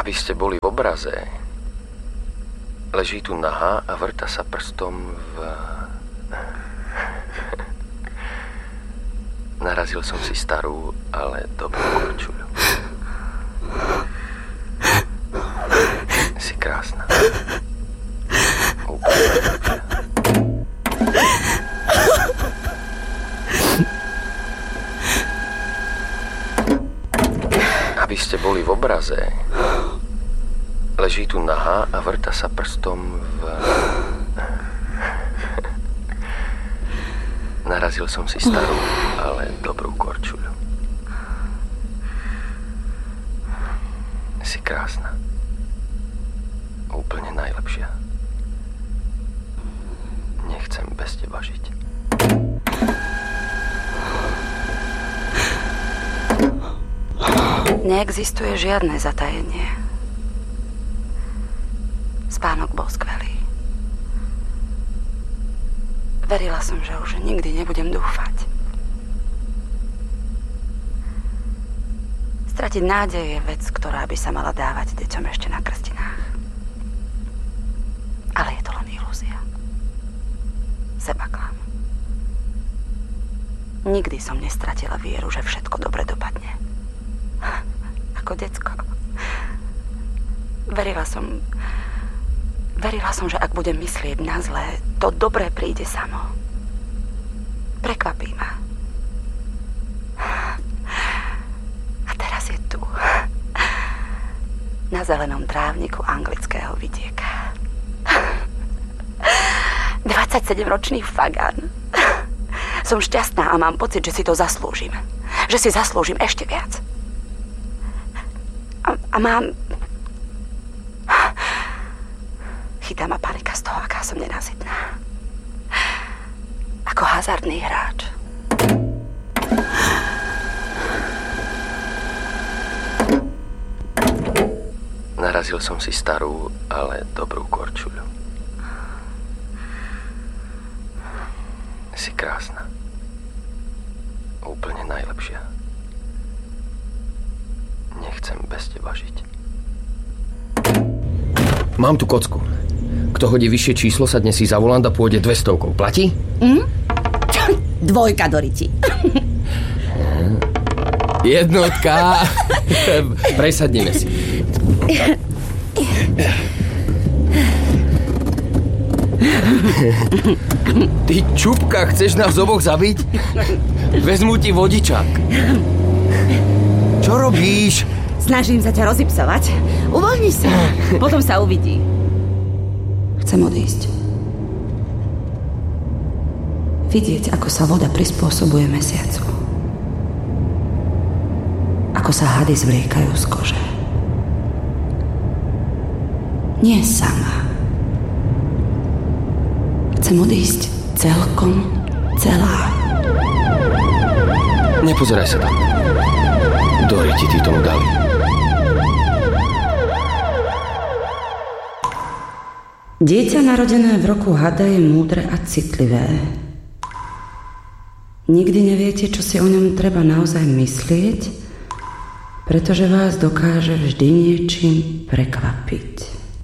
Aby ste boli v obraze, leží tu nahá a vrta sa prstom v... Narazil som si starú, ale dobrú korčuľu. Si krásna. Úplne najlepšia. Aby ste boli v obraze, leží tu nahá a vrta sa prstom v... Narazil som si starú, ale dobrú korčuľu. Si krásna. Úplne najlepšia. Nechcem bez teba žiť. Neexistuje žiadne zatajenie. Spánok bol skvelý. Verila som, že už nikdy nebudem dúfať. Stratiť nádej je vec, ktorá by sa mala dávať deťom ešte na krstinách. Ale je to len ilúzia. Sebaklam. Nikdy som nestratila vieru, že všetko dobre dopadne. Ako decko. Verila som, že ak budem myslieť na zlé, to dobré príde samo. Prekvapí ma. A teraz je tu. Na zelenom trávniku anglického vidieka. 27-ročný fagán. Som šťastná a mám pocit, že si to zaslúžim. Že si zaslúžim ešte viac. A mám... Chytá ma panika z toho, aká som nenásytná. Ako hazardný hráč. Narazil som si starú, ale dobrú korčuľu. Si krásna. Úplne najlepšia. Nechcem bez teba žiť. Mám tu kocku. Kto hodí vyššie číslo, sadne si za volant a pôjde 200. Platí? Dvojka, Doriti. Jednotka. Presadneme si. Ty čupka, chceš nás oboch zabiť? Vezmu ti vodičák. Čo robíš? Snažím sa ťa rozipsovať. Uvoľni sa, potom sa uvidí. Chcem odísť. Vidieť, ako sa voda prispôsobuje mesiacu. Ako sa hady zvliekajú z kože. Nie sama. Chcem odísť celkom celá. Nepozeraj sa tam. Doriti, ty tomu dali. Dieťa narodené v roku hada je múdre a citlivé. Nikdy neviete, čo si o ňom treba naozaj myslieť, pretože vás dokáže vždy niečím prekvapiť.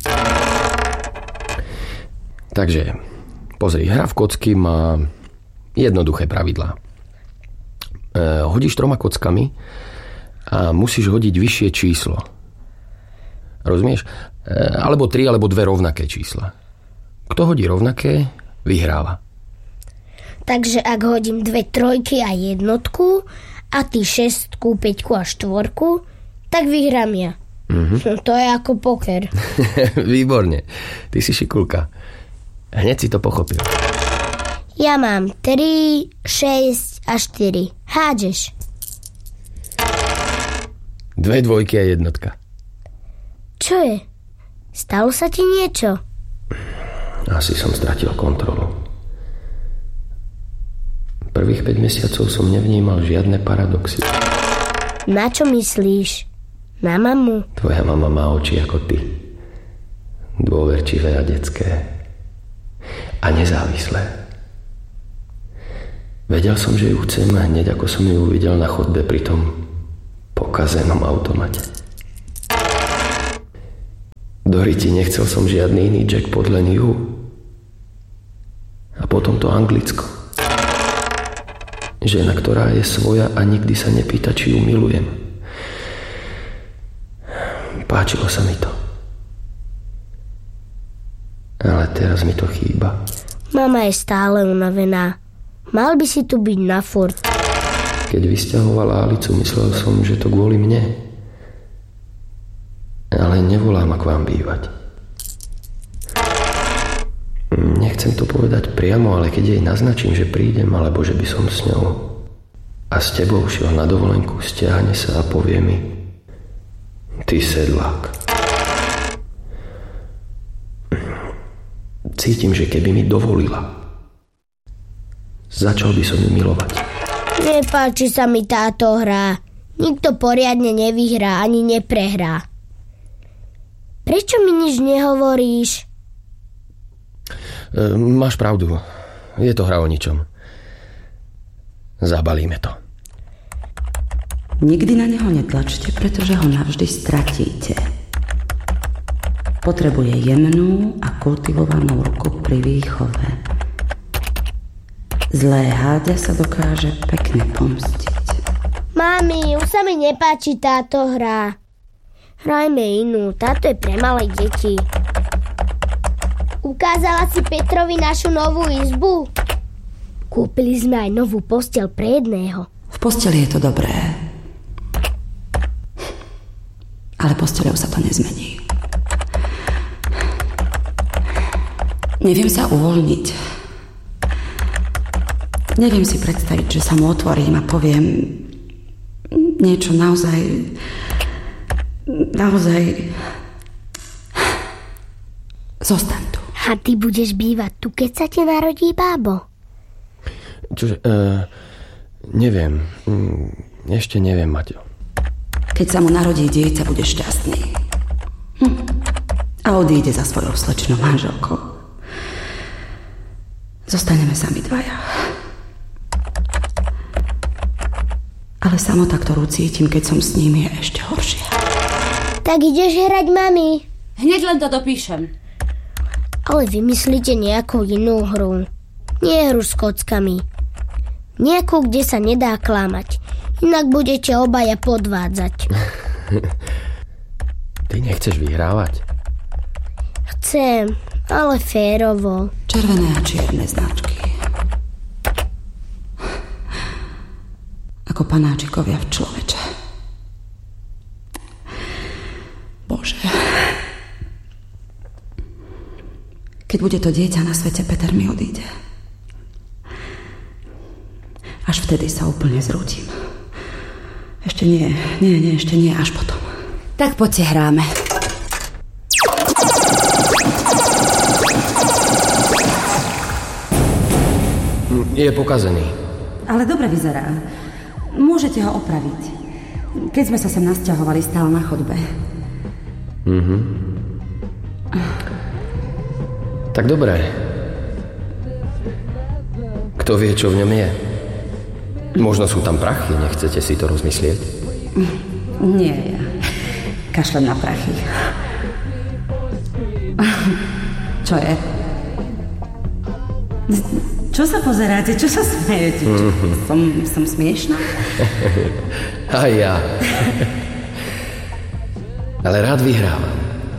Takže, pozri, hra v kocky má jednoduché pravidlá. Hodíš 3 kockami a musíš hodiť vyššie číslo. Rozumieš? Alebo 3, alebo 2 rovnaké čísla. Kto hodí rovnaké, vyhráva. Takže ak hodím 2 trojky a jednotku a ty 6, 5 a 4, tak vyhrám ja. To je ako poker. Výborne. Ty si šikulka. Hneď si to pochopil. Ja mám 3, 6 a 4. Hádžeš. 2 dvojky a jednotka. Čo je? Stalo sa ti niečo? Asi som stratil kontrolu. Prvých 5 mesiacov som nevnímal žiadne paradoxy. Na čo myslíš? Na mamu? Tvoja mama má oči ako ty. Dôverčivé a detské. A nezávislé. Vedel som, že ju chcem hneď, ako som ju uvidel na chodbe pri tom pokazenom automate. Doriti, nechcel som žiadny iný jackpot, len ju. A potom to Anglicko. Žena, ktorá je svoja a nikdy sa nepýta, či ju milujem. Páčilo sa mi to. Ale teraz mi to chýba. Mama je stále unavená. Mal by si tu byť na furt. Keď vysťahovala Alicu, myslel som, že to kvôli mne. Ale nevolám k vám bývať. Nechcem to povedať priamo, ale keď jej naznačím, že prídem, alebo že by som s ňou a s tebou šiel na dovolenku, stiahne sa a povie mi: ty sedlák. Cítim, že keby mi dovolila, začal by som ju milovať. Nepáči sa mi táto hra. Nikto poriadne nevyhrá ani neprehrá. Prečo mi nič nehovoríš? Máš pravdu. Je to hra o ničom. Zabalíme to. Nikdy na neho netlačte, pretože ho navždy stratíte. Potrebuje jemnú a kultivovanú ruku pri výchove. Zlé háďa sa dokáže pekne pomstiť. Mami, už sa mi nepáči táto hra. Hrajme inú, táto je pre malé deti. Ukázala si Petrovi našu novú izbu? Kúpili sme aj novú posteľ pre jedného. V posteli je to dobré. Ale posteľou sa to nezmení. Neviem sa uvoľniť. Neviem si predstaviť, že sa mu otvorím a poviem niečo naozaj... Zostaň tu. A ty budeš bývať tu, keď sa ti narodí bábo? Čože, neviem. Ešte neviem, Maťo. Keď sa mu narodí dieťa, bude šťastný. A odíde za svojou slečnou manželkou. Zostaneme sami dvaja. Ale samota, ktorú cítim, keď som s ním, je ešte horšia. Tak ideš hrať, mami? Hneď len to dopíšem. Ale vymyslíte nejakú inú hru. Nie hru s kockami. Nejakú, kde sa nedá klamať. Inak budete obaja podvádzať. Ty nechceš vyhrávať? Chcem, ale férovo. Červené a čierne značky. Ako panáčikovia v človeče. Bože. Keď bude to dieťa na svete, Peter mi odíde. Až vtedy sa úplne zrútim. Ešte nie, ešte nie, až potom. Tak poďte, hráme. Je pokazený. Ale dobre vyzerá. Môžete ho opraviť. Keď sme sa sem nasťahovali, stál na chodbe. Tak dobré. Kto vie, čo v ňom je? Možno sú tam prachy, nechcete si to rozmyslieť? Nie, ja kašlem na prachy. Čo je? Čo sa pozeráte? Čo sa smejete? Som smiešná? Aj ja. Ale rád vyhrávam.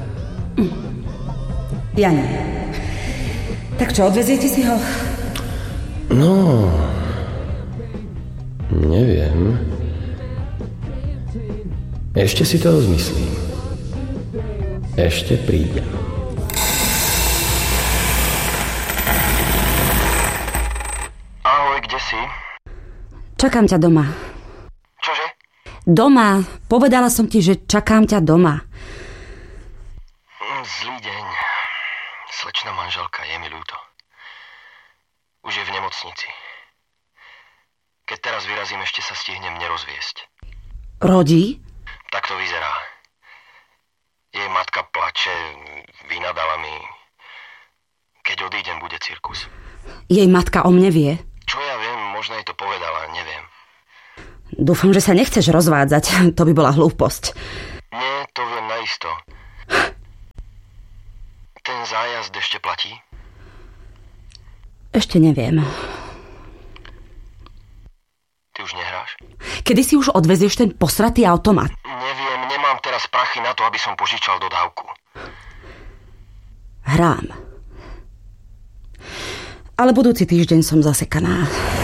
Ja nie. Tak čo, odveziete si ho? No... Neviem. Ešte si to rozmyslím. Ešte prídem. Ahoj, kde si? Čakám ťa doma. Čože? Doma. Povedala som ti, že čakám ťa doma. Zlý deň. Slečna manželka, je mi ľúto. Už je v nemocnici. Keď teraz vyrazím, ešte sa stihnem nerozviesť. Rodí? Tak to vyzerá. Jej matka plače, vynadala mi. Keď odídem, bude cirkus. Jej matka o mne vie? Čo ja viem, možno jej to povedala, neviem. Dúfam, že sa nechceš rozvádzať. To by bola hlúposť. Nie, to viem naisto. ten zájazd ešte platí? Ešte neviem. Ty už nehráš? Kedy si už odvezieš ten posratý automat? Neviem, nemám teraz prachy na to, aby som požičal dodávku. Hrám. Ale budúci týždeň som zasekaná.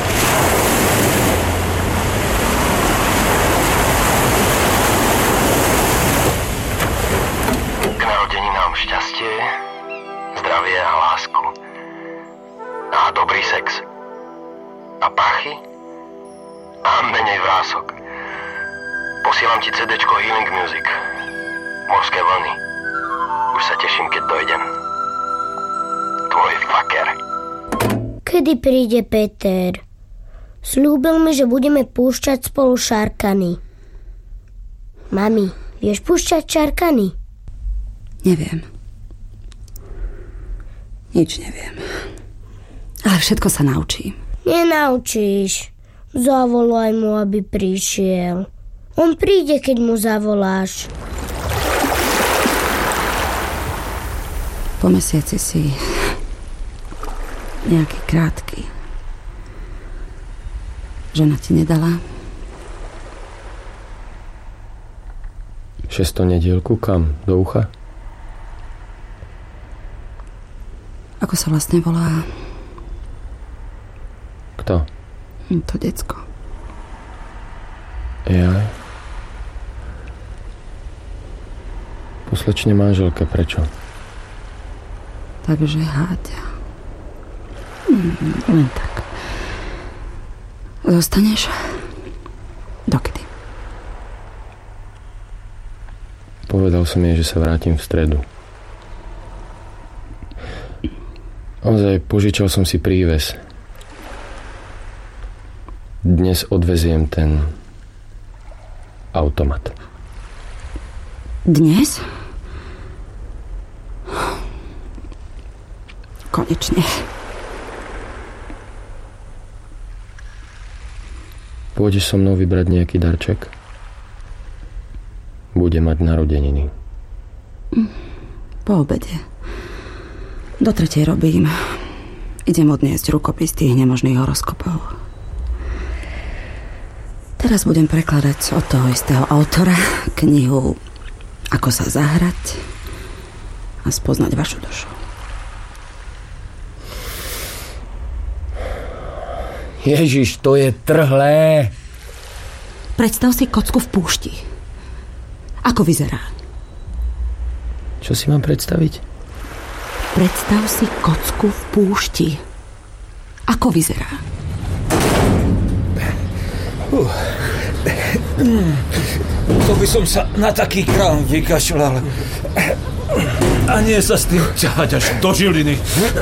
K narodeninám šťastie, zdravie a lásku. A dobrý sex. A prachy. A menej vrások. Posielam ti CDčko Healing Music. Morské vlny. Už sa teším, keď dojdem. Tvoj fucker. Kedy príde Peter? Sľúbil mi, že budeme púšťať spolu šarkany. Mami, vieš púšťať šarkany? Neviem. Nič neviem. Ale všetko sa naučím. Nenaučíš. Zavolaj mu, aby prišiel. On príde, keď mu zavoláš. Po mesiaci si nejaký krátky. Žena ti nedala? 600 nedielku kam? Do ucha? Ako sa vlastne volá? Kto? To decko. Jaj. Poslečne manželke, prečo? Takže Háďa. Len tak. Zostaneš? Dokedy? Povedal som jej, že sa vrátim v stredu. Ozaj, požičal som si príves. Dnes odveziem ten automat. Dnes? Konečne. Pôjdeš so mnou vybrať nejaký darček? Bude mať narodeniny. Po obede. Do 3:00 robím. Idem odniesť rukopis tých nemožných horoskopov. Teraz budem prekladať od toho istého autora knihu Ako sa zahrať a spoznať vašu dušu. Ježiš, to je trhlé. Predstav si kocku v púšti. Ako vyzerá? Čo si mám predstaviť? Predstav si kocku v púšti. Ako vyzerá? To by som sa na taký krám vykašľal. A nie sa s tým ťahať až do Žiliny.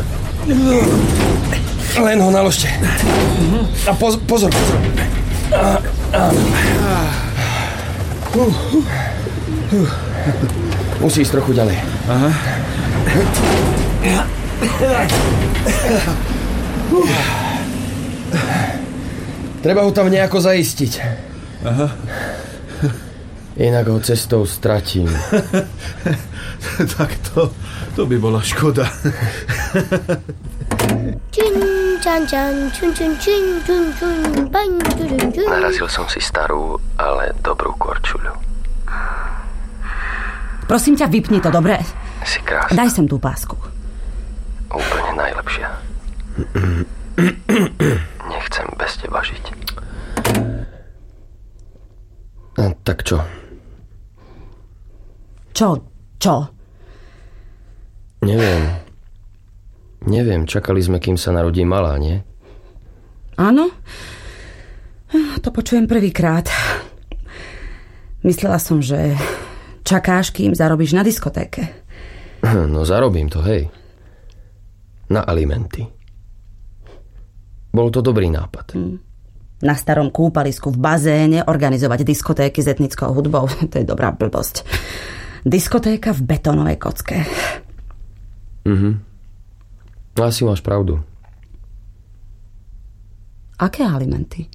Len ho naložte. A pozor. Musí ísť trochu ďalej. Aha. Treba ho tam nejako zaistiť. Aha. Inak ho cestou stratím. Tak to by bola škoda. Čin, čan, čan, čun, čun, čin, čun, čun, baň, čun, čun. Narazil som si starú, ale dobrú korčuľu. Prosím ťa, vypni to, dobre? Si krásna. Daj sem tú pásku. Úplne najlepšia. Nechcem bez teba žiť. No, tak čo? Čo? Neviem, čakali sme, kým sa narodí malá, nie? Áno? To počujem prvýkrát. Myslela som, že čakáš, kým zarobíš na diskotéke. No zarobím to, hej. Na alimenty. Bol to dobrý nápad. Na starom kúpalisku v bazéne organizovať diskotéky s etnickou hudbou. To je dobrá blbosť. Diskotéka v betónovej kocke. Asi máš pravdu. Aké alimenty?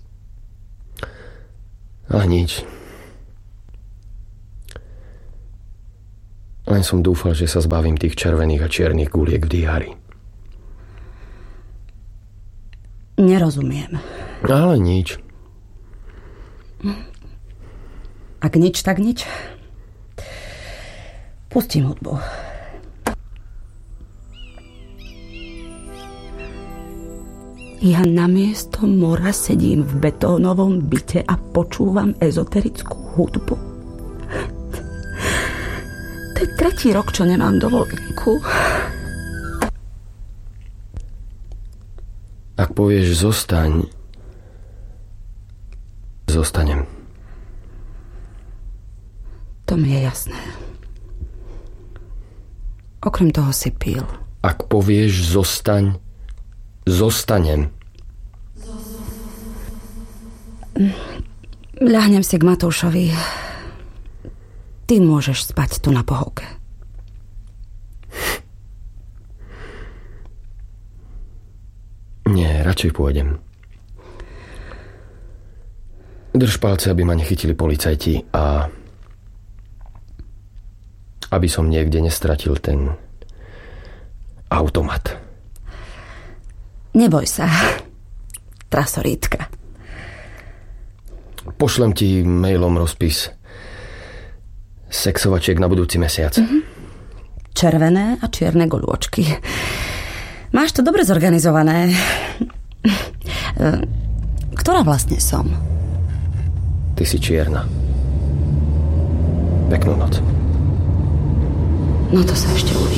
A nič. Len som dúfal, že sa zbavím tých červených a čiernych guliek v diári. Nerozumiem. Ale nič. Ak nič, tak nič. Pustím hudbu. Ja namiesto mora sedím v betónovom byte a počúvam ezoterickú hudbu. To je 3. rok, čo nemám dovolenku. Ak povieš zostaň, zostanem. To mi je jasné. Okrem toho si pil. Ak povieš zostaň, zostanem. Ľahnem si k Matúšovi. Ty môžeš spať tu na pohovke. Nie, radšej pôjdem. Drž palce, aby ma nechytili policajti a aby som niekde nestratil ten automat. Neboj sa, trasorítka. Pošlem ti mailom rozpis sexovačiek na budúci mesiac. Červené a čierne golôčky. Máš to dobre zorganizované. Ktorá vlastne som? Ty si čierna. Peknú noc. No to sa ešte uvidí.